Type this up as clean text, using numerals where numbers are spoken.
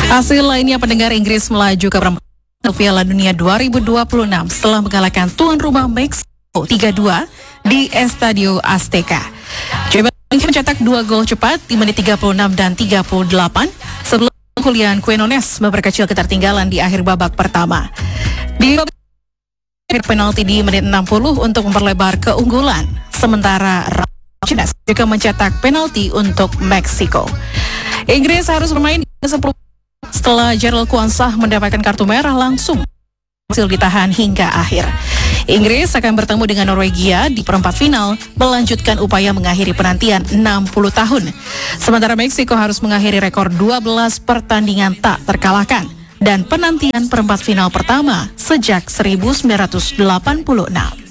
Hasil lainnya, pendengar, Inggris melaju ke perempat Piala Dunia 2026 setelah mengalahkan tuan rumah Meksiko 3-2 di Estadio Azteca. Coba mencetak 2 gol cepat di menit 36 dan 38 sebelum Julián Quinones memperkecil ketertinggalan di akhir babak pertama. Di babak akhir, penalti di menit 60 untuk memperlebar keunggulan, sementara Martinez juga mencetak penalti untuk Meksiko. Inggris harus bermain 10 setelah Jarell Quansah mendapatkan kartu merah langsung hasil ditahan hingga akhir. Inggris akan bertemu dengan Norwegia di perempat final, melanjutkan upaya mengakhiri penantian 60 tahun. Sementara Meksiko harus mengakhiri rekor 12 pertandingan tak terkalahkan dan penantian perempat final pertama sejak 1986.